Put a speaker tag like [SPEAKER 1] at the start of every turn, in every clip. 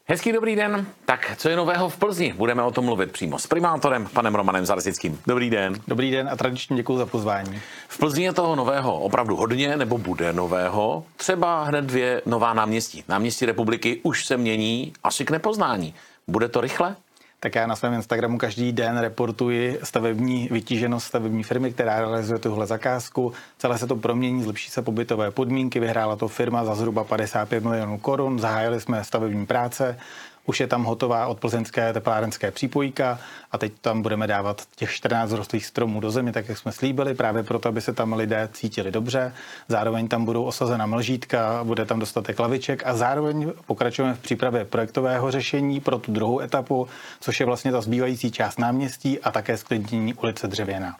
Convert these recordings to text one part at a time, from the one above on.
[SPEAKER 1] Hezký dobrý den. Tak, co je nového v Plzni? Budeme o tom mluvit přímo s primátorem, panem Romanem Zarzickým. Dobrý den.
[SPEAKER 2] Dobrý den a tradičně děkuji za pozvání.
[SPEAKER 1] V Plzni je toho nového opravdu hodně, nebo bude nového. Třeba hned 2 nová náměstí. Náměstí Republiky už se mění asi k nepoznání. Bude to rychle?
[SPEAKER 2] Tak já na svém Instagramu každý den reportuji stavební vytíženost stavební firmy, která realizuje tuhle zakázku. Celé se to promění, zlepší se pobytové podmínky, vyhrála to firma za zhruba 55 milionů korun, zahájili jsme stavební práce, už je tam hotová od plzeňské teplárenské přípojka a teď tam budeme dávat těch 14 rostlých stromů do země, tak jak jsme slíbili, právě proto, aby se tam lidé cítili dobře. Zároveň tam budou osazena mlžítka, bude tam dostatek laviček a zároveň pokračujeme v přípravě projektového řešení pro tu druhou etapu, což je vlastně ta zbývající část náměstí a také zklidnění ulice Dřevěná.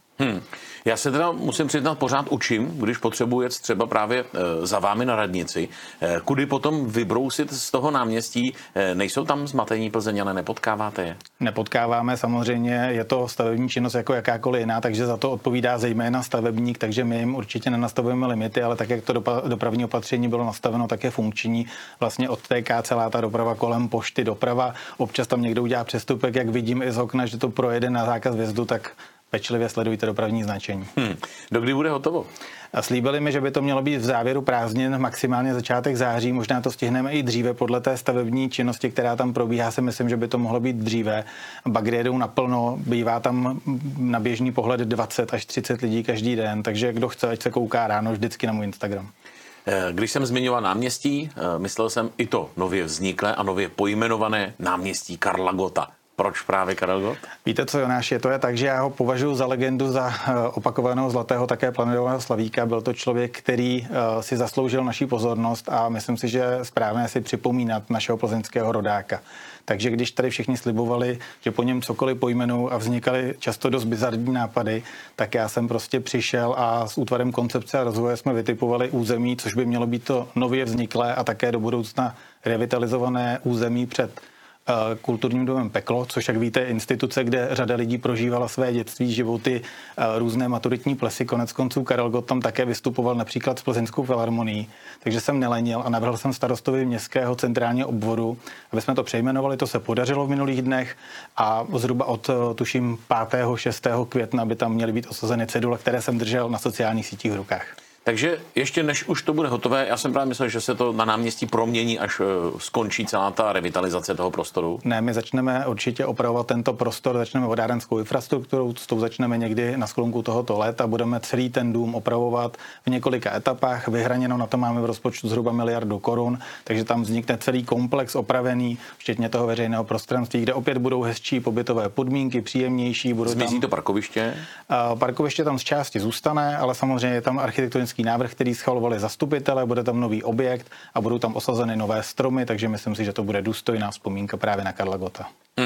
[SPEAKER 1] Já se teda musím přiznat, pořád učím, když potřebuji jet třeba právě za vámi na radnici. Kudy potom vybrousit z toho náměstí? Nejsou tam zmatení Plzeňané, nepotkáváte je?
[SPEAKER 2] Nepotkáváme, samozřejmě je to stavební činnost jako jakákoliv jiná, takže za to odpovídá zejména stavebník, takže my jim určitě nenastavujeme limity, ale tak, jak to dopravní opatření bylo nastaveno, tak je funkční. Vlastně odtéká celá ta doprava kolem pošty doprava. Občas tam někdo udělá přestupek, jak vidím i z okna, že to projede na zákaz vjezdu, tak pečlivě sledujte dopravní značení.
[SPEAKER 1] Dokdy bude hotovo?
[SPEAKER 2] A slíbili mi, že by to mělo být v závěru prázdnin, maximálně začátek září, možná to stihneme i dříve podle té stavební činnosti, která tam probíhá, si myslím, že by to mohlo být dříve. Bagry jedou naplno, bývá tam na běžný pohled 20 až 30 lidí každý den, takže kdo chce, ať se kouká ráno vždycky na můj Instagram.
[SPEAKER 1] Když jsem zmiňoval náměstí, myslel jsem i to nově vzniklé a nově pojmenované náměstí Karla Gotta. Proč právě Karel Gott?
[SPEAKER 2] Víte co, Jonáši, to je tak, že já ho považuji za legendu, za opakovaného zlatého také planetového slavíka. Byl to člověk, který si zasloužil naší pozornost a myslím si, že správně si připomínat našeho plzeňského rodáka. Takže když tady všichni slibovali, že po něm cokoliv pojmenou a vznikaly často dost bizarní nápady, tak já jsem prostě přišel a s útvarem koncepce a rozvoje jsme vytipovali území, což by mělo být to nově vzniklé a také do budoucna revitalizované území před kulturním domem Peklo, což, jak víte, je instituce, kde řada lidí prožívala své dětství, životy, různé maturitní plesy. Konec konců Karel Gott tam také vystupoval například s Plzeňskou filharmonií, takže jsem nelenil a navrhl jsem starostovi městského centrálního obvodu, aby jsme to přejmenovali, to se podařilo v minulých dnech a zhruba od, tuším, 5. 6. května by tam měly být osazeny cedule, které jsem držel na sociálních sítích v rukách.
[SPEAKER 1] Takže ještě než už to bude hotové, já jsem právě myslel, že se to na náměstí promění, až skončí celá ta revitalizace toho prostoru.
[SPEAKER 2] Ne, my začneme určitě opravovat tento prostor, začneme vodárenskou infrastrukturou, s tou začneme někdy na sklonku tohoto léta, budeme celý ten dům opravovat v několika etapách, vyhraněno na to máme v rozpočtu zhruba 1 miliardu korun, takže tam vznikne celý komplex opravený, včetně toho veřejného prostranství, kde opět budou hezčí pobytové podmínky, příjemnější.
[SPEAKER 1] Zmizí to parkoviště?
[SPEAKER 2] Parkoviště tam z části zůstane, ale samozřejmě je tam architektonický návrh, který schvalovali zastupitelé, bude tam nový objekt a budou tam osazeny nové stromy, takže myslím si, že to bude důstojná vzpomínka právě na Karla Gotta.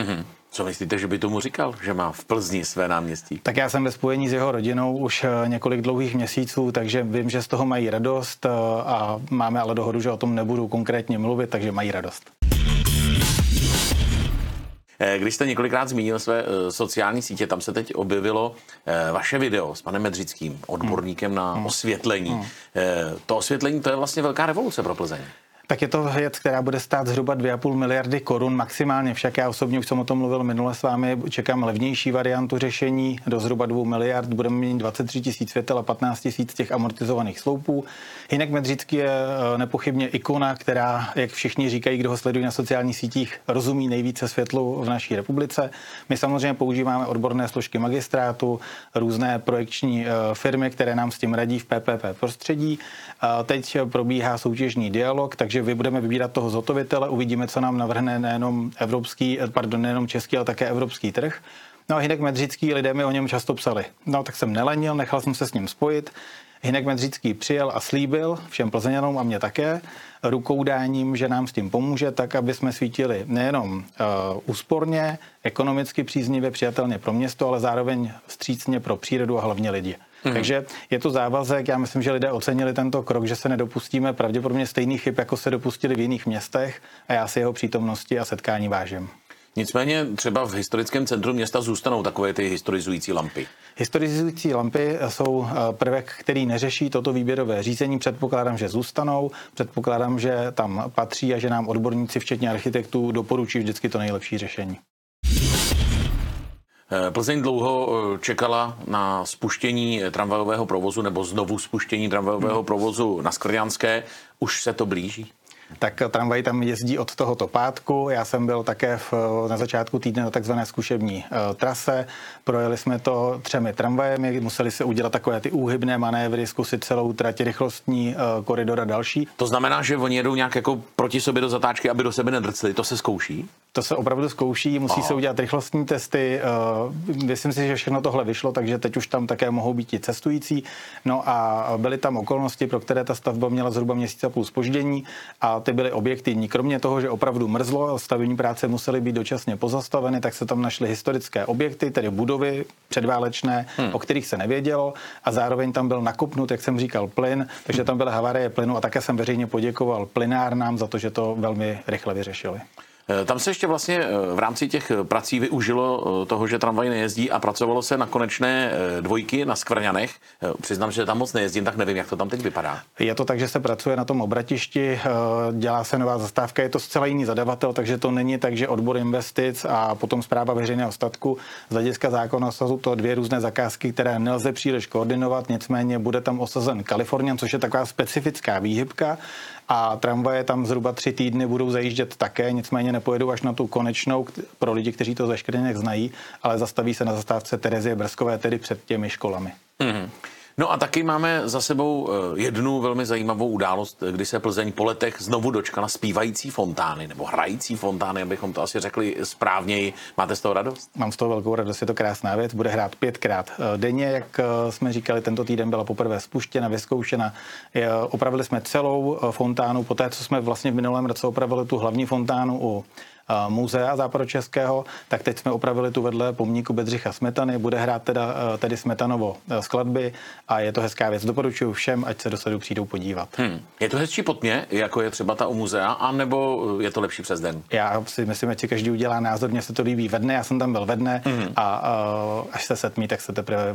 [SPEAKER 1] Co myslíte, že by tomu říkal, že má v Plzni své náměstí?
[SPEAKER 2] Tak já jsem ve spojení s jeho rodinou už několik dlouhých měsíců, takže vím, že z toho mají radost a máme ale dohodu, že o tom nebudu konkrétně mluvit, takže mají radost.
[SPEAKER 1] Když jste několikrát zmínil své sociální sítě, tam se teď objevilo vaše video s panem Medřickým, odborníkem na osvětlení. To osvětlení, to je vlastně velká revoluce pro Plzeň.
[SPEAKER 2] Tak je to věc, která bude stát zhruba 2,5 miliardy korun maximálně. Však já osobně už jsem o tom mluvil minule s vámi, čekám levnější variantu řešení do zhruba 2 miliard. Budeme mít 23 000 světel a 15 000 těch amortizovaných sloupů. Hynek Medřický je nepochybně ikona, která, jak všichni říkají, kdo ho sledují na sociálních sítích, rozumí nejvíce světlu v naší republice. My samozřejmě používáme odborné složky magistrátu, různé projekční firmy, které nám s tím radí v PPP prostředí. Teď probíhá soutěžní dialog, takže vy budeme vybírat toho zhotovitele, uvidíme, co nám navrhne nejenom český, ale také evropský trh. No a Hynek Medřický, lidé mi o něm často psali. No tak jsem nelenil, nechal jsem se s ním spojit. Hynek Medřický přijel a slíbil všem Plzeňanům a mě také rukou dáním, že nám s tím pomůže, tak aby jsme svítili nejenom úsporně, ekonomicky příznivě, přijatelně pro město, ale zároveň vstřícně pro přírodu a hlavně lidi. Takže je to závazek, já myslím, že lidé ocenili tento krok, že se nedopustíme pravděpodobně stejných chyb, jako se dopustili v jiných městech a já si jeho přítomnosti a setkání vážím.
[SPEAKER 1] Nicméně třeba v historickém centru města zůstanou takové ty historizující lampy.
[SPEAKER 2] Historizující lampy jsou prvek, který neřeší toto výběrové řízení. Předpokládám, že zůstanou, předpokládám, že tam patří a že nám odborníci, včetně architektů, doporučí vždycky to nejlepší řešení.
[SPEAKER 1] Plzeň dlouho čekala na spuštění tramvajového provozu nebo znovu spuštění tramvajového provozu na Skvrňanské. Už se to blíží?
[SPEAKER 2] Tak tramvaj tam jezdí od tohoto pátku. Já jsem byl také na začátku týdne na takzvané zkušební trase. Projeli jsme to 3 tramvajemi, museli se udělat takové ty úhybné manévry, zkusit celou trať, rychlostní koridor a další.
[SPEAKER 1] To znamená, že oni jedou nějak jako proti sobě do zatáčky, aby do sebe nedrcli. To se zkouší?
[SPEAKER 2] To se opravdu zkouší, musí se udělat rychlostní testy. Myslím si, že všechno tohle vyšlo, takže teď už tam také mohou být i cestující. No a byly tam okolnosti, pro které ta stavba měla zhruba měsíc a půl zpoždění a ty byly objektivní. Kromě toho, že opravdu mrzlo, stavební práce musely být dočasně pozastaveny, tak se tam našly historické objekty, tedy budovy předválečné, o kterých se nevědělo, a zároveň tam byl nakopnut, jak jsem říkal, plyn, takže tam byla havárie plynu a také jsem veřejně poděkoval plynárnám za to, že to velmi rychle vyřešili.
[SPEAKER 1] Tam se ještě vlastně v rámci těch prací využilo toho, že tramvaj nejezdí a pracovalo se na konečné dvojky na Skvrňanech. Přiznám, že tam moc nejezdím, tak nevím, jak to tam teď vypadá.
[SPEAKER 2] Je to tak, že se pracuje na tom obratišti, dělá se nová zastávka, je to zcela jiný zadavatel, takže to není tak, že odbor investic a potom správa veřejného statku. Z hlediska zákona jsou to 2 různé zakázky, které nelze příliš koordinovat, nicméně bude tam osazen Kalifornian, což je taková specifická výhybka, a tramvaje tam zhruba 3 týdny budou zajíždět také, nicméně nepojedou až na tu konečnou pro lidi, kteří to ze Škrněnek znají, ale zastaví se na zastávce Terezie Brzkové, tedy před těmi školami.
[SPEAKER 1] No a taky máme za sebou jednu velmi zajímavou událost, kdy se Plzeň po letech znovu dočkala zpívající fontány, nebo hrající fontány, abychom to asi řekli správněji. Máte z toho radost? Mám
[SPEAKER 2] z toho velkou radost, je to krásná věc. Bude hrát 5krát denně, jak jsme říkali, tento týden byla poprvé spuštěna, vyzkoušena. Opravili jsme celou fontánu, poté co jsme vlastně v minulém roce opravili tu hlavní fontánu u muzea západočeského, tak teď jsme opravili tu vedle pomníku Bedřicha Smetany, bude hrát tedy Smetanovo skladby a je to hezká věc. Doporučuji všem, ať se do sadu přijdou podívat.
[SPEAKER 1] Je to hezčí pod mě, jako je třeba ta u muzea, anebo je to lepší přes den?
[SPEAKER 2] Já si myslím, že si každý udělá názor, mně se to líbí ve dne, já jsem tam byl ve dne a až se setmí, tak se teprve